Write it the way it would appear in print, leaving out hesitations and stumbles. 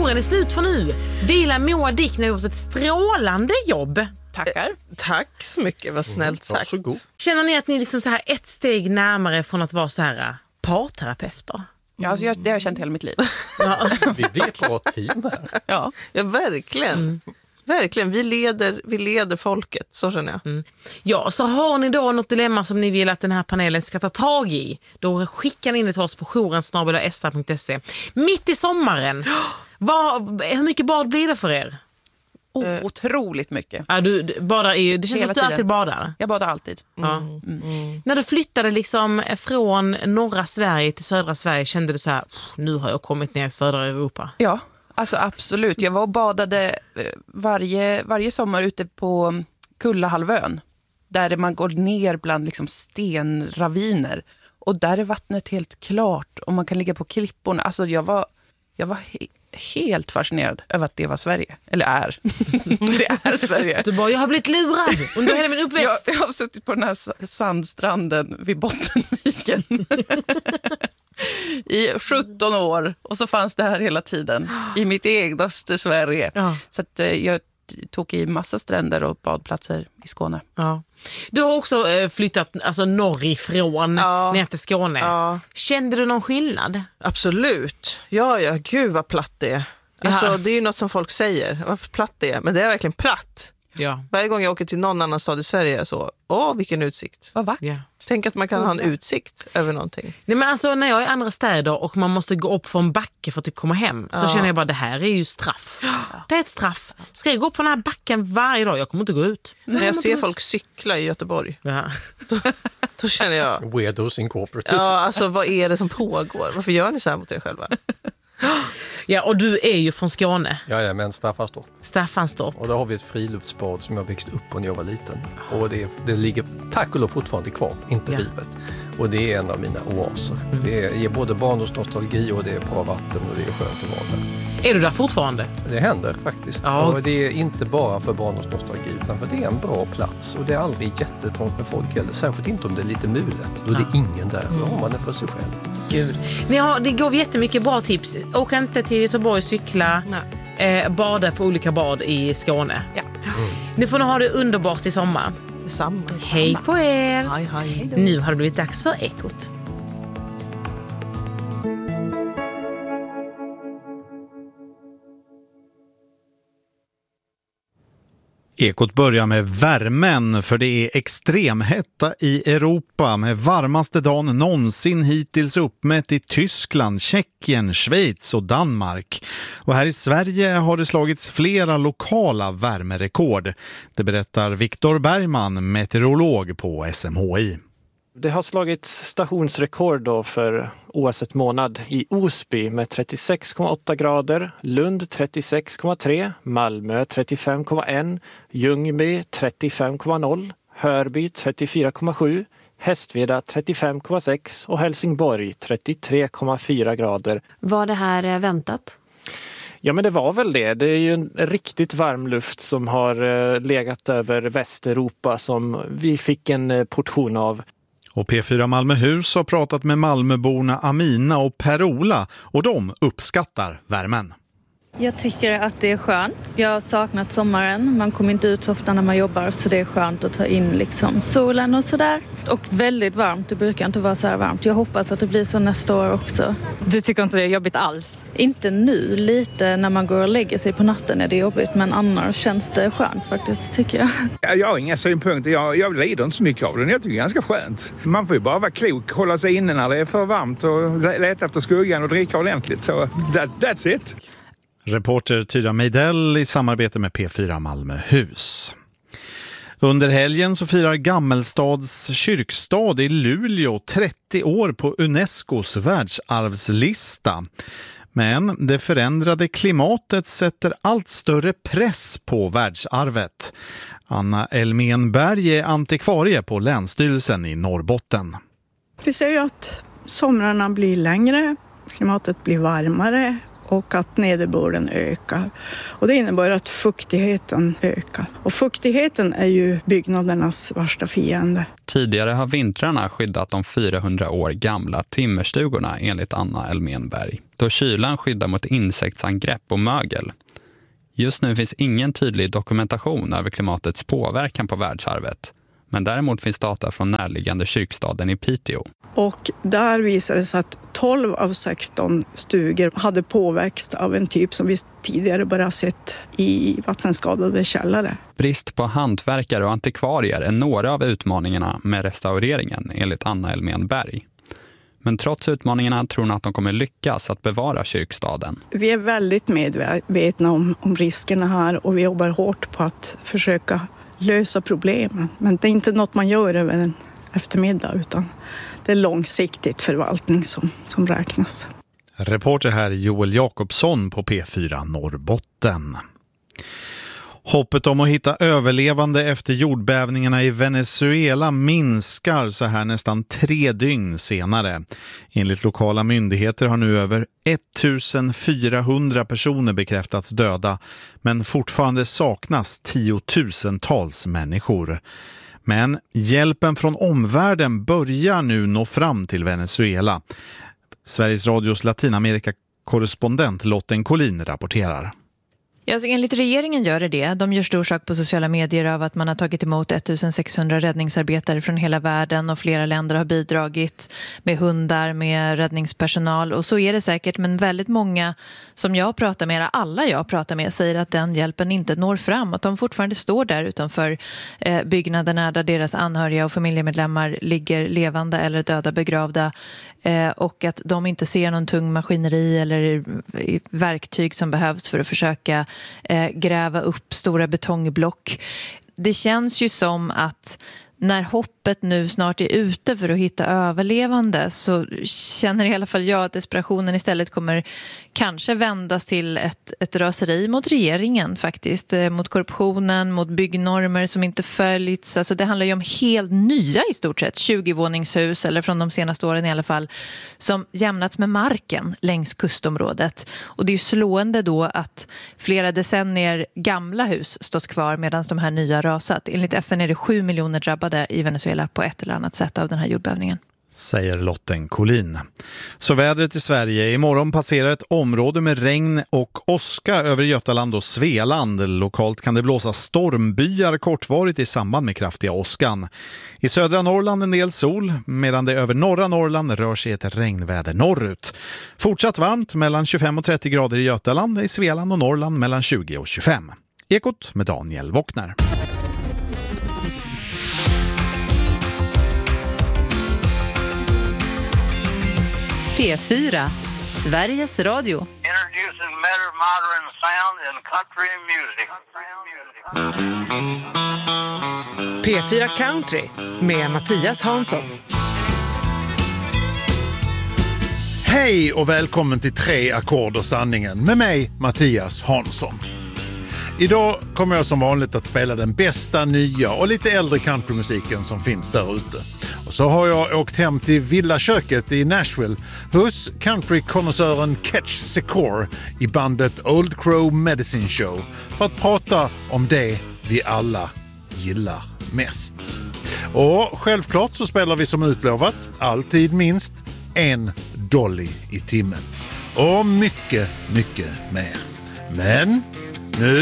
jouren är slut för nu. Dela Moa Dick har gjort ett strålande jobb. Tackar. Tack så mycket, vad snällt sagt. Varsågod. Känner ni att ni liksom så här ett steg närmare från att vara så här parterapeuter? Ja, alltså det har jag känt hela mitt liv. Ja. Vi blir ett bra team här. Ja. Ja, verkligen. Verkligen, vi leder folket, så känner jag. Ja, så har ni då något dilemma som ni vill att den här panelen ska ta tag i, då skickar ni in det till oss på jouren@sr.se. Mitt i sommaren, hur mycket bad blir det för er? Otroligt mycket. Ja, du badar det känns Hela som att du tiden. alltid badar. Jag badar alltid. Ja. När du flyttade liksom från norra Sverige till södra Sverige, kände du så här, nu har jag kommit ner i södra Europa? Ja, alltså absolut. Jag var och badade varje sommar ute på Kullahalvön. Där man går ner bland liksom stenraviner. Och där är vattnet helt klart. Och man kan ligga på klipporna. Alltså jag var helt fascinerad över att det var Sverige. Eller är. Det är Sverige. Du bara, jag har blivit lurad under hela min uppväxt. Jag har suttit på den här sandstranden vid Bottenviken i 17 år. Och så fanns det här hela tiden i mitt egnaste Sverige. Ja. Så att jag tog i massa stränder och badplatser i Skåne. Ja. Du har också flyttat alltså, norrifrån ner till Skåne. Ja. Kände du någon skillnad? Absolut. Ja, gud vad platt det är. Alltså, det är ju något som folk säger, vad platt det är. Men det är verkligen platt. Ja. Varje gång jag åker till någon annan stad i Sverige så, vilken utsikt. Vad vackert. Ja. Tänk att man kan ha en utsikt över någonting. Nej, men alltså, när jag är i andra städer och man måste gå upp för en backe för att typ komma hem, så känner jag bara, det här är ju straff. Det är ett straff. Ska jag gå upp för den här backen varje dag? Jag kommer inte gå ut. När jag ser folk cykla i Göteborg, då känner jag... Weirdos Incorporated. Ja, alltså vad är det som pågår? Varför gör ni så här mot er själva? Ja, och du är ju från Skåne. Ja, men Staffanstorp. Staffanstorp. Och där har vi ett friluftsbad som jag växt upp på när jag var liten. Och det ligger tack och lov fortfarande kvar, inte rivet. Och det är en av mina oaser. Det ger både barndomsnostalgi och det är bra vatten och det är skönt att vara där. Är du där fortfarande? Det händer faktiskt. Ja. Och det är inte bara för barndomsnostalgi utan för det är en bra plats. Och det är aldrig jättetrångt med folk heller. Särskilt inte om det är lite mulet. Då är det ingen där. Då har man det för sig själv. Gud. Det går jättemycket bra tips. Åk inte till Göteborg, cykla, bada på olika bad i Skåne. Ja. Nu får ni ha det underbart i sommar. Detsamma. Hej på er! Hej. Nu har det blivit dags för Ekot. Ekot börjar med värmen, för det är extremhetta i Europa med varmaste dagen någonsin hittills uppmätt i Tyskland, Tjeckien, Schweiz och Danmark. Och här i Sverige har det slagits flera lokala värmerekord. Det berättar Viktor Bergman, meteorolog på SMHI. Det har slagits stationsrekord då för oavsett månad i Osby med 36,8 grader, Lund 36,3, Malmö 35,1, Ljungby 35,0, Hörby 34,7, Hästveda 35,6 och Helsingborg 33,4 grader. Var det här väntat? Ja, men det var väl det. Det är ju en riktigt varm luft som har legat över Västeuropa som vi fick en portion av. Och P4 Malmöhus har pratat med Malmöborna Amina och Per-Ola och de uppskattar värmen. Jag tycker att det är skönt. Jag har saknat sommaren. Man kommer inte ut så ofta när man jobbar, så det är skönt att ta in liksom solen och sådär. Och väldigt varmt. Det brukar inte vara så här varmt. Jag hoppas att det blir så nästa år också. Du tycker inte det är jobbigt alls? Inte nu. Lite när man går och lägger sig på natten är det jobbigt. Men annars känns det skönt faktiskt, tycker jag. Jag har inga synpunkter. Jag lider inte så mycket av det. Jag tycker det är ganska skönt. Man får ju bara vara klok. Hålla sig inne när det är för varmt och leta efter skuggan och dricka ordentligt. Så that's it. Reporter Tyra Meidell i samarbete med P4 Malmöhus. Under helgen så firar Gammelstads kyrkstad i Luleå 30 år på Unescos världsarvslista. Men det förändrade klimatet sätter allt större press på världsarvet. Anna Elmenberg är antikvarie på Länsstyrelsen i Norrbotten. Vi ser ju att somrarna blir längre, klimatet blir varmare och att nederbörden ökar. Och det innebär att fuktigheten ökar. Och fuktigheten är ju byggnadernas värsta fiende. Tidigare har vintrarna skyddat de 400 år gamla timmerstugorna enligt Anna Elmenberg, då kylan skyddar mot insektsangrepp och mögel. Just nu finns ingen tydlig dokumentation över klimatets påverkan på världsarvet, men däremot finns data från närliggande kyrkstaden i Piteå. Och där visade det sig att 12 av 16 stugor hade påväxt av en typ som vi tidigare bara sett i vattenskadade källare. Brist på hantverkare och antikvarier är några av utmaningarna med restaureringen, enligt Anna Elmenberg. Men trots utmaningarna tror hon att de kommer lyckas att bevara kyrkstaden. Vi är väldigt medvetna om riskerna här och vi jobbar hårt på att försöka lösa problemen. Men det är inte något man gör över en eftermiddag, utan det är långsiktigt förvaltning som räknas. Reporter här Joel Jakobsson på P4 Norrbotten. Hoppet om att hitta överlevande efter jordbävningarna i Venezuela minskar så här nästan 3 dygn senare. Enligt lokala myndigheter har nu över 1400 personer bekräftats döda, men fortfarande saknas tiotusentals människor. Men hjälpen från omvärlden börjar nu nå fram till Venezuela. Sveriges Radios Latinamerika-korrespondent Lotten Collin rapporterar. Ja, så enligt regeringen gör det. De gör stor sak på sociala medier av att man har tagit emot 1600 räddningsarbetare från hela världen och flera länder har bidragit med hundar, med räddningspersonal. Och så är det säkert, men väldigt många som jag pratar med, alla jag pratar med, säger att den hjälpen inte når fram. Att de fortfarande står där utanför byggnaderna där deras anhöriga och familjemedlemmar ligger levande eller döda begravda. Och att de inte ser någon tung maskineri eller verktyg som behövs för att försöka gräva upp stora betongblock. Det känns ju som att när hoppet nu snart är ute för att hitta överlevande, så känner i alla fall jag att desperationen istället kommer kanske vändas till ett röseri mot regeringen faktiskt, mot korruptionen, mot byggnormer som inte följts. Alltså det handlar ju om helt nya i stort sett 20-våningshus, eller från de senaste åren i alla fall, som jämnats med marken längs kustområdet. Och det är ju slående då att flera decennier gamla hus stått kvar medan de här nya rasat. Enligt FN är det 7 miljoner drabbade i Venezuela på ett eller annat sätt av den här jordbävningen. Säger Lotten Collin. Så vädret i Sverige. Imorgon passerar ett område med regn och åska över Götaland och Svealand. Lokalt kan det blåsa stormbyar kortvarigt i samband med kraftiga åskan. I södra Norrland en del sol, medan det över norra Norrland rör sig ett regnväder norrut. Fortsatt varmt mellan 25 och 30 grader i Götaland, i Svealand och Norrland mellan 20 och 25. Ekot med Daniel Wockner. P4, Sveriges Radio. Introducing modern sound and country music. P4 Country med Mattias Hansson. Hej och välkommen till 3 ackord och sanningen med mig, Mattias Hansson. Idag kommer jag som vanligt att spela den bästa, nya och lite äldre countrymusiken som finns där ute. Och så har jag åkt hem till villaköket i Nashville hos countrykonnässören Ketch Secor i bandet Old Crow Medicine Show för att prata om det vi alla gillar mest. Och självklart så spelar vi som utlovat alltid minst en dolly i timmen. Och mycket, mycket mer. Men nu